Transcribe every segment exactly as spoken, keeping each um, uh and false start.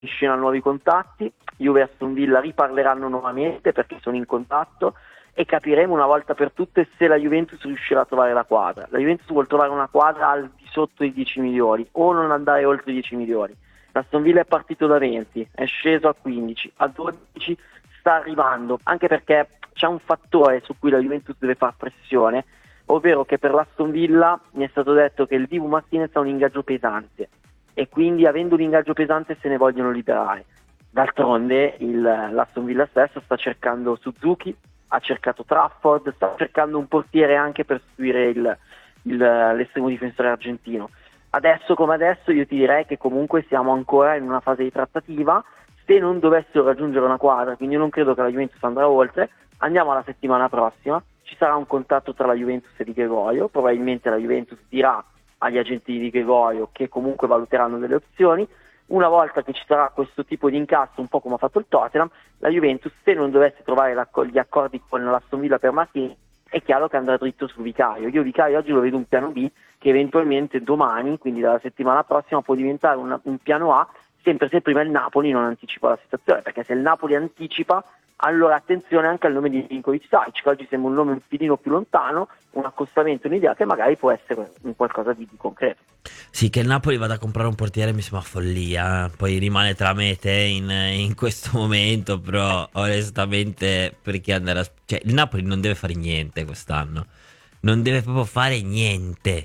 in scena nuovi contatti, Juve e Aston Villa riparleranno nuovamente perché sono in contatto e capiremo una volta per tutte se la Juventus riuscirà a trovare la quadra. La Juventus vuole trovare una quadra al di sotto i dieci milioni o non andare oltre i dieci milioni. L'Aston Villa è partito da venti, è sceso a quindici, a dodici sta arrivando, anche perché c'è un fattore su cui la Juventus deve far pressione, ovvero che per l'Aston Villa mi è stato detto che il Dibu Martinez ha un ingaggio pesante e quindi avendo un ingaggio pesante se ne vogliono liberare. D'altronde il, l'Aston Villa stesso sta cercando Suzuki, ha cercato Trafford, sta cercando un portiere anche per sostituire il, il, l'estremo difensore argentino. Adesso come adesso io ti direi che comunque siamo ancora in una fase di trattativa. Se non dovessero raggiungere una quadra, quindi io non credo che la Juventus andrà oltre, andiamo alla settimana prossima, ci sarà un contatto tra la Juventus e Di Gregorio, probabilmente la Juventus dirà agli agenti di Di Gregorio che comunque valuteranno delle opzioni. Una volta che ci sarà questo tipo di incasso, un po' come ha fatto il Tottenham, la Juventus, se non dovesse trovare gli accordi con l'Aston Villa per Martini, è chiaro che andrà dritto su Vicario. Io Vicario oggi lo vedo un piano B che eventualmente domani, quindi dalla settimana prossima, può diventare una, un piano A, sempre se prima il Napoli non anticipa la situazione, perché se il Napoli anticipa, allora attenzione anche al nome di Milinkovic-Savic, che oggi sembra un nome un filino più lontano, un accostamento, un'idea che magari può essere un qualcosa di, di concreto. Sì, che il Napoli vada a comprare un portiere mi sembra follia, poi rimane tra me e te in, in questo momento, però onestamente perché andare a... cioè il Napoli non deve fare niente quest'anno, non deve proprio fare niente.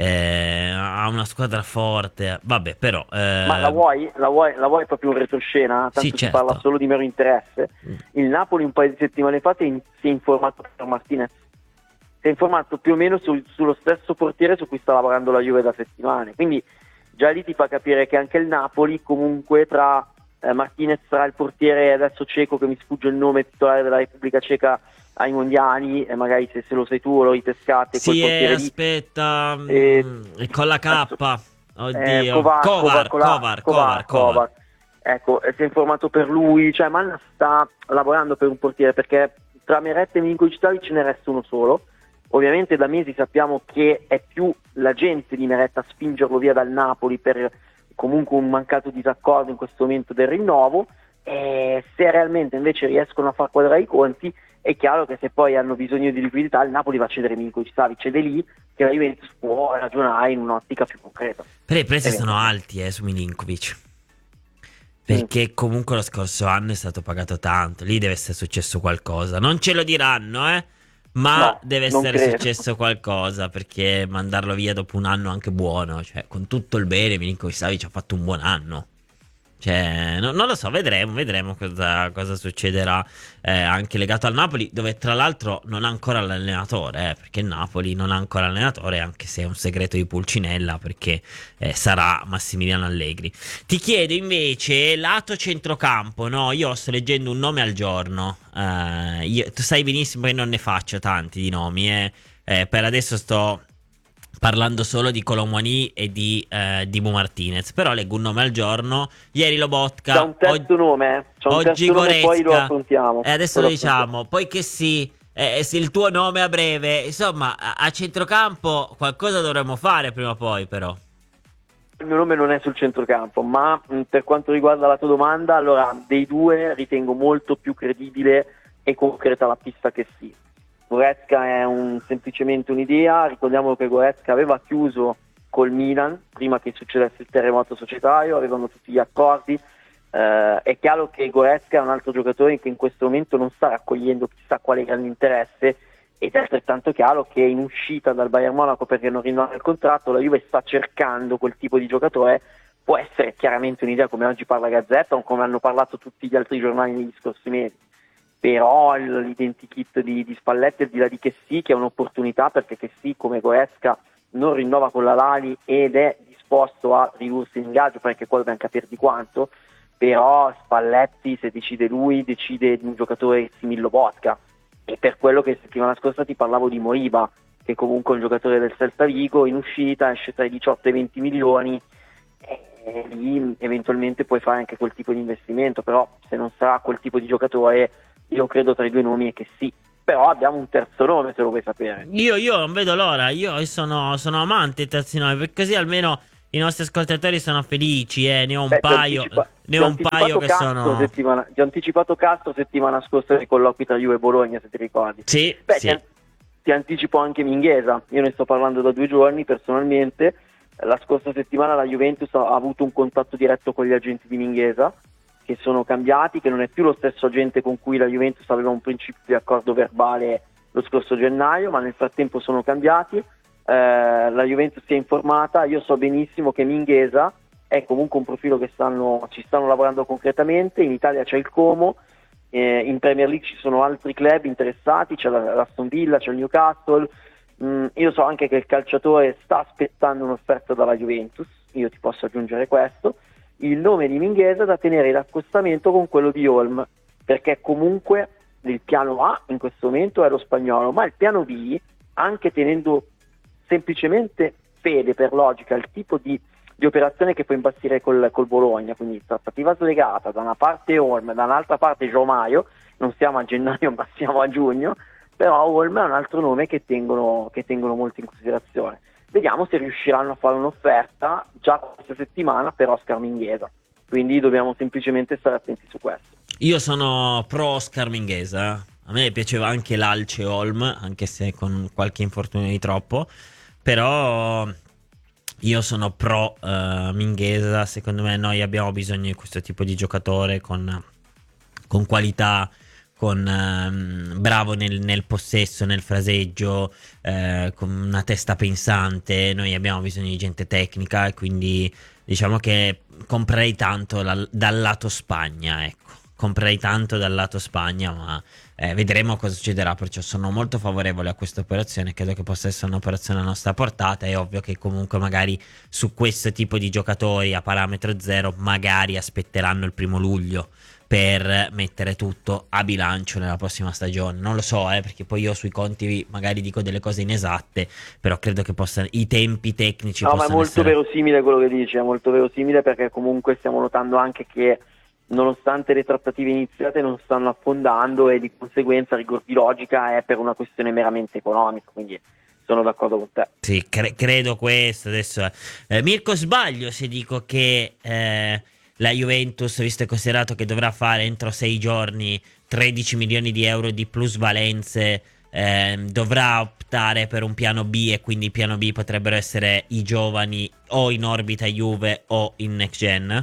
Eh, ha una squadra forte, vabbè, però eh... ma la vuoi? La vuoi? La vuoi proprio un retroscena? Tanto sì, si certo. parla solo di mero interesse. Il Napoli un paio di settimane fa si è informato per Martinez, si è informato più o meno sul, sullo stesso portiere su cui sta lavorando la Juve da settimane, quindi già lì ti fa capire che anche il Napoli comunque tra eh, Martinez sarà il portiere adesso ceco, che mi sfugge il nome, titolare della Repubblica Ceca ai mondiali, e magari se, se lo sai tu o lo ritescate, sì, quel portiere eh, aspetta lì, e, mm, con la K adesso, oddio eh, Kovar, Kovar Kovar, Kovar Kovar Kovar ecco, si è informato per lui, cioè Manna sta lavorando per un portiere, perché tra Meret e Milinkovic-Savic ce ne resta uno solo. Ovviamente da mesi sappiamo che è più la gente di Meret a spingerlo via dal Napoli per comunque un mancato disaccordo in questo momento del rinnovo, e se realmente invece riescono a far quadrare i conti è chiaro che se poi hanno bisogno di liquidità il Napoli va a cedere Milinkovic-Savic, ed è lì che la Juventus può ragionare in un'ottica più concreta. però i prezzi sono alti eh, su Milinkovic, perché comunque lo scorso anno è stato pagato tanto, lì deve essere successo qualcosa, non ce lo diranno eh ma No, deve non essere credo. successo qualcosa, perché mandarlo via dopo un anno anche buono, cioè con tutto il bene Milinkovic-Savic ha fatto un buon anno. Cioè, no- non lo so, vedremo, vedremo cosa, cosa succederà eh, anche legato al Napoli, dove tra l'altro non ha ancora l'allenatore, eh, perché il Napoli non ha ancora l'allenatore, anche se è un segreto di Pulcinella, perché eh, sarà Massimiliano Allegri. Ti chiedo invece, lato centrocampo, no? Io sto leggendo un nome al giorno, eh, io- tu sai benissimo che non ne faccio tanti di nomi, eh. Eh, per adesso sto parlando solo di Colomwani e di eh, Dibu Martinez, però leggo un nome al giorno. Ieri Lobotka, C'è un terzo og- nome, eh. C'è un oggi terzo nome, poi lo Goretzka, affrontiamo. e adesso Poi lo lo affrontiamo. diciamo, poi che sì, eh, se il tuo nome a breve, insomma, a, a centrocampo qualcosa dovremmo fare prima o poi, però. Il mio nome non è sul centrocampo, ma mh, per quanto riguarda la tua domanda, allora dei due ritengo molto più credibile e concreta la pista che sì. Goretzka è un, semplicemente un'idea, ricordiamo che Goretzka aveva chiuso col Milan prima che succedesse il terremoto societario, avevano tutti gli accordi, eh, è chiaro che Goretzka è un altro giocatore che in questo momento non sta raccogliendo chissà quale grande interesse, ed è altrettanto chiaro che in uscita dal Bayern Monaco perché non rinnova il contratto, la Juve sta cercando quel tipo di giocatore. Può essere chiaramente un'idea, come oggi parla Gazzetta o come hanno parlato tutti gli altri giornali negli scorsi mesi, però l'identikit di, di Spalletti, al di là di che sì, che è un'opportunità, perché che sì, come Goretzka non rinnova con la Lali ed è disposto a ridursi l'ingaggio, perché qua dobbiamo capire di quanto, però Spalletti, se decide lui, decide di un giocatore simile Lobotka, e per quello che settimana scorsa ti parlavo di Moriba, che comunque è un giocatore del Celta Vigo, in uscita esce tra i diciotto e i venti milioni, e lì eventualmente puoi fare anche quel tipo di investimento, però se non sarà quel tipo di giocatore, io credo tra i due nomi è che sì. Però abbiamo un terzo nome, se lo vuoi sapere. Io, io non vedo l'ora, io sono, sono amante dei terzi nomi, perché così almeno i nostri ascoltatori sono felici, eh, ne ho un Beh, ti ho paio, anticipa- ne ti ho ho un paio anticipato che Castro sono... settimana- ti ho anticipato Castro settimana scorsa nei colloqui tra Juve e Bologna, se ti ricordi. Sì, Beh, sì. ti, an- ti anticipo anche Minghesa, io ne sto parlando da due giorni personalmente. La scorsa settimana la Juventus ha avuto un contatto diretto con gli agenti di Minghesa, che sono cambiati, che non è più lo stesso agente con cui la Juventus aveva un principio di accordo verbale lo scorso gennaio, ma nel frattempo sono cambiati. Eh, la Juventus si è informata, io so benissimo che Minghesa è comunque un profilo che stanno, ci stanno lavorando concretamente. In Italia c'è il Como, eh, in Premier League ci sono altri club interessati, c'è la, l'Aston Villa, c'è il Newcastle. Mm, io so anche che il calciatore sta aspettando un'offerta dalla Juventus, io ti posso aggiungere questo. Il nome di Minghesa da tenere in accostamento con quello di Holm, perché comunque il piano A in questo momento è lo spagnolo, ma il piano B, anche tenendo semplicemente fede per logica il tipo di, di operazione che può impazzire col, col Bologna, quindi trattativa slegata, da una parte Holm, da un'altra parte Giomaio, non siamo a gennaio ma siamo a giugno, però Holm è un altro nome che tengono, che tengono molto in considerazione. Vediamo se riusciranno a fare un'offerta già questa settimana per Oscar Minghesa, quindi dobbiamo semplicemente stare attenti su questo. Io sono pro Oscar Minghesa, a me piaceva anche l'Alce Holm, anche se con qualche infortunio di troppo, però io sono pro uh, Minghesa. Secondo me noi abbiamo bisogno di questo tipo di giocatore con, con qualità, con ehm, bravo nel, nel possesso, nel fraseggio, eh, con una testa pensante. Noi abbiamo bisogno di gente tecnica e quindi diciamo che comprerei tanto la, dal lato Spagna, ecco. Comprerei tanto dal lato Spagna, ma eh, vedremo cosa succederà. Perciò sono molto favorevole a questa operazione. Credo che possa essere un'operazione a nostra portata. È ovvio che comunque magari su questo tipo di giocatori a parametro zero magari aspetteranno il primo luglio per mettere tutto a bilancio nella prossima stagione. Non lo so, eh, perché poi io sui conti magari dico delle cose inesatte, però credo che possano, i tempi tecnici no, possano ma è molto essere... verosimile quello che dici, è molto verosimile, perché comunque stiamo notando anche che nonostante le trattative iniziate non stanno affondando, e di conseguenza rigor di logica è per una questione meramente economica, quindi sono d'accordo con te. Sì, cre- credo questo. Adesso eh, Mirko, sbaglio se dico che eh, la Juventus, visto e considerato che dovrà fare entro sei giorni tredici milioni di euro di plusvalenze, eh, dovrà optare per un piano B, e quindi il piano B potrebbero essere i giovani o in orbita Juve o in next gen?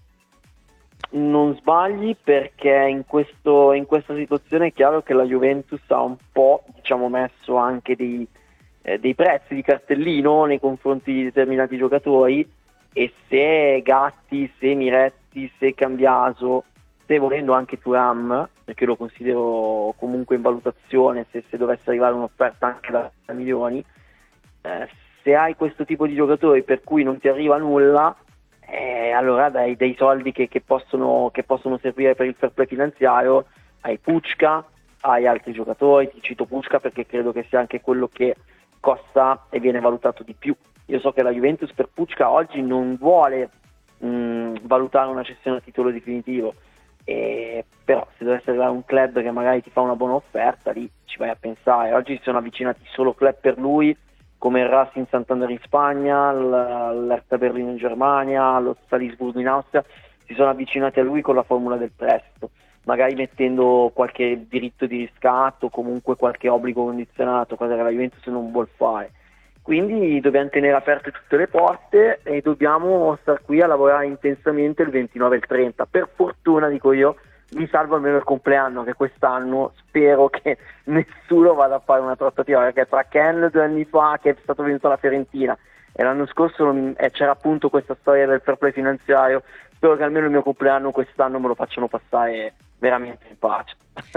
Non sbagli, perché in, questo, in questa situazione è chiaro che la Juventus ha un po', diciamo, messo anche dei, eh, dei prezzi di cartellino nei confronti di determinati giocatori, e se Gatti, se Miretti, se Cambiaso, se volendo anche Thuram, perché lo considero comunque in valutazione se, se dovesse arrivare un'offerta anche da milioni, eh, se hai questo tipo di giocatori per cui non ti arriva nulla, Eh, allora dai dei soldi che, che, possono, che possono servire per il fair play finanziario, hai Pucca, hai altri giocatori. Ti cito Pucca perché credo che sia anche quello che costa e viene valutato di più. Io so che la Juventus per Pucca oggi non vuole mh, valutare una cessione a titolo definitivo, e, però se dovesse arrivare un club che magari ti fa una buona offerta, lì ci vai a pensare. Oggi si sono avvicinati solo club per lui, come il Racing Santander in Spagna, l'Hertha Berlino in Germania, lo Salzburgo in Austria, si sono avvicinati a lui con la formula del prestito, magari mettendo qualche diritto di riscatto, comunque qualche obbligo condizionato, cosa che la Juventus non vuol fare. Quindi dobbiamo tenere aperte tutte le porte e dobbiamo star qui a lavorare intensamente il ventinove e il trenta. Per fortuna, dico io, mi salvo almeno il compleanno, che quest'anno spero che nessuno vada a fare una trattativa, perché tra Ken due anni fa, che è stato venuto alla Fiorentina, e l'anno scorso non, eh, c'era appunto questa storia del fair play finanziario, spero che almeno il mio compleanno quest'anno me lo facciano passare veramente in pace.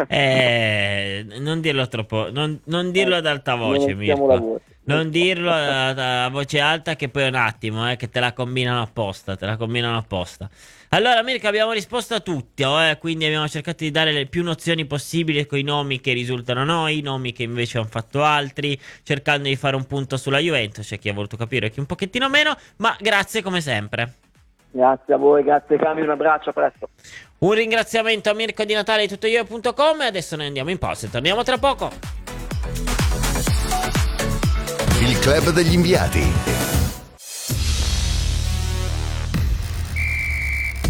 Eh, non dirlo troppo, non, non dirlo ad alta voce, non Mirko. Non dirlo a, a voce alta, che poi è un attimo, eh, che te la combinano apposta, te la combinano apposta. Allora, Mirko, abbiamo risposto a tutti, eh, quindi abbiamo cercato di dare le più nozioni possibili con i nomi che risultano a noi, i nomi che invece hanno fatto altri, cercando di fare un punto sulla Juventus. C'è chi ha voluto capire, chi un pochettino meno, ma grazie come sempre. Grazie a voi, grazie Cami, un abbraccio, a presto. Un ringraziamento a Mirko Di Natale di tutto io punto com, e adesso noi andiamo in pausa e torniamo tra poco. Il club degli inviati.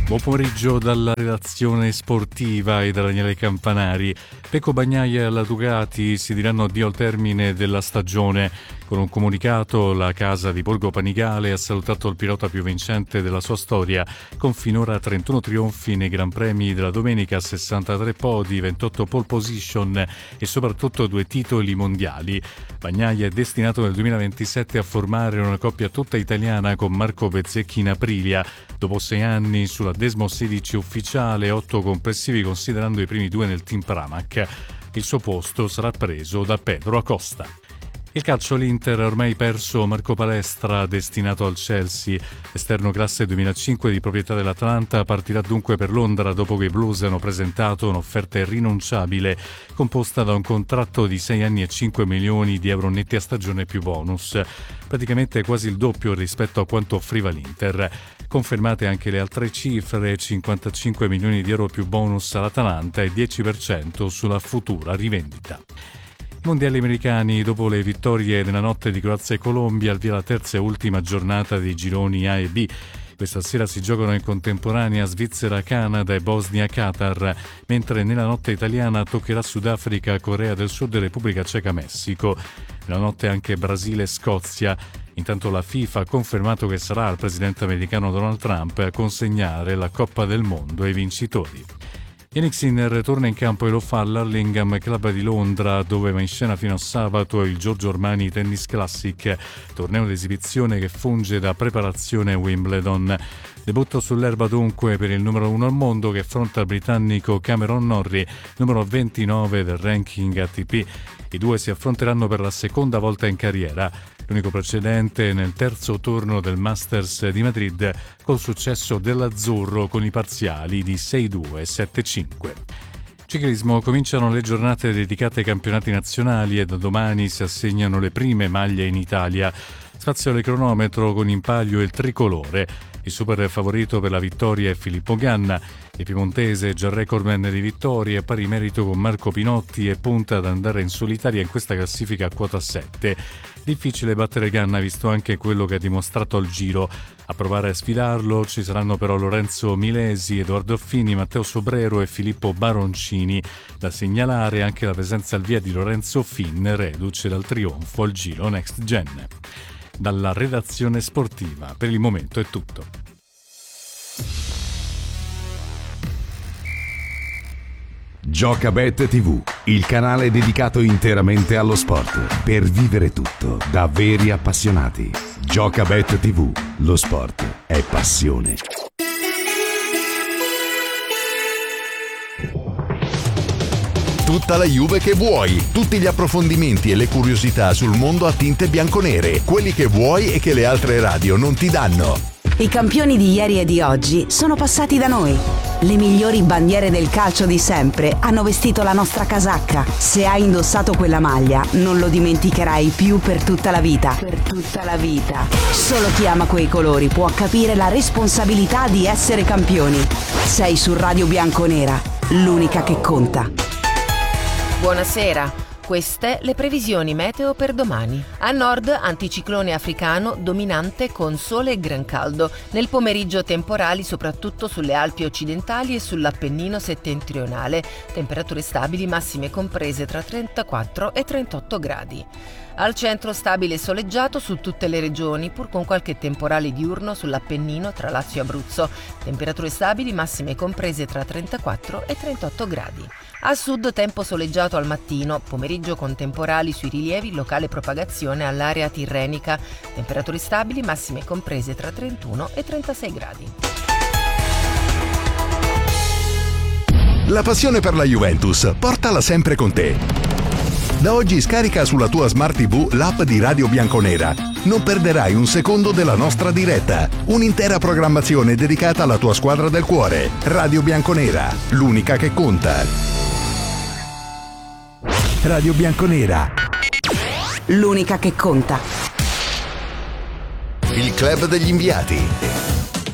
Buon pomeriggio dalla redazione sportiva e da Daniele Campanari. Pecco Bagnaia e alla Ducati si diranno addio al termine della stagione. Con un comunicato la casa di Borgo Panigale ha salutato il pilota più vincente della sua storia, con finora trentuno trionfi nei Gran Premi della domenica, sessantatré podi, ventotto pole position e soprattutto due titoli mondiali. Bagnaia è destinato nel duemilaventisette a formare una coppia tutta italiana con Marco Bezzecchi in Aprilia. Dopo sei anni sulla Desmo sedici ufficiale, otto complessivi considerando i primi due nel team Pramac. Il suo posto sarà preso da Pedro Acosta. Il calcio, l'Inter ha ormai perso Marco Palestra, destinato al Chelsea. Esterno classe duemilacinque di proprietà dell'Atalanta, partirà dunque per Londra dopo che i Blues hanno presentato un'offerta irrinunciabile, composta da un contratto di sei anni e cinque milioni di euro netti a stagione più bonus. Praticamente quasi il doppio rispetto a quanto offriva l'Inter. Confermate anche le altre cifre, cinquantacinque milioni di euro più bonus all'Atalanta e dieci per cento sulla futura rivendita. Mondiali americani, dopo le vittorie nella notte di Croazia e Colombia, al via la terza e ultima giornata dei gironi A e B. Questa sera si giocano in contemporanea Svizzera, Canada e Bosnia-Qatar, mentre nella notte italiana toccherà Sudafrica, Corea del Sud e Repubblica Ceca, Messico. Nella notte anche Brasile e Scozia. Intanto la FIFA ha confermato che sarà il presidente americano Donald Trump a consegnare la Coppa del Mondo ai vincitori. Yannick Sinner torna in campo e lo fa all'Hurlingham Club di Londra, dove va in scena fino a sabato il Giorgio Armani Tennis Classic, torneo d'esibizione che funge da preparazione a Wimbledon. Debutto sull'erba dunque per il numero uno al mondo, che affronta il britannico Cameron Norrie, numero ventinove del ranking A T P. I due si affronteranno per la seconda volta in carriera, l'unico precedente nel terzo turno del Masters di Madrid, col successo dell'azzurro con i parziali di sei due e sette cinque. Ciclismo, cominciano le giornate dedicate ai campionati nazionali e da domani si assegnano le prime maglie in Italia. Spazio alle cronometro con in palio il tricolore. Il super favorito per la vittoria è Filippo Ganna. Il piemontese, già recordman di vittorie, a pari merito con Marco Pinotti e punta ad andare in solitaria in questa classifica a quota sette. Difficile battere Ganna, visto anche quello che ha dimostrato al Giro. A provare a sfidarlo ci saranno però Lorenzo Milesi, Edoardo Fini, Matteo Sobrero e Filippo Baroncini. Da segnalare anche la presenza al via di Lorenzo Finn, reduce dal trionfo al Giro Next Gen. Dalla redazione sportiva, per il momento è tutto. Giocabet tivù, il canale dedicato interamente allo sport, per vivere tutto da veri appassionati. Giocabet tivù, lo sport è passione. Tutta la Juve che vuoi, tutti gli approfondimenti e le curiosità sul mondo a tinte bianconere, quelli che vuoi e che le altre radio non ti danno. I campioni di ieri e di oggi sono passati da noi. Le migliori bandiere del calcio di sempre hanno vestito la nostra casacca. Se hai indossato quella maglia, non lo dimenticherai più per tutta la vita. Per tutta la vita. Solo chi ama quei colori può capire la responsabilità di essere campioni. Sei su Radio Bianconera, l'unica che conta. Buonasera, queste le previsioni meteo per domani. A nord anticiclone africano dominante con sole e gran caldo. Nel pomeriggio temporali soprattutto sulle Alpi occidentali e sull'Appennino settentrionale. Temperature stabili massime comprese tra trentaquattro e trentotto gradi. Al centro stabile e soleggiato su tutte le regioni, pur con qualche temporale diurno sull'Appennino tra Lazio e Abruzzo. Temperature stabili massime comprese tra trentaquattro e trentotto gradi. A sud tempo soleggiato al mattino, pomeriggio con temporali sui rilievi, locale propagazione all'area tirrenica. Temperature stabili massime comprese tra trentuno e trentasei gradi. La passione per la Juventus, portala sempre con te. Da oggi scarica sulla tua Smart tivù l'app di Radio Bianconera. Non perderai un secondo della nostra diretta. Un'intera programmazione dedicata alla tua squadra del cuore. Radio Bianconera, l'unica che conta. Radio Bianconera, l'unica che conta. il club degli inviati.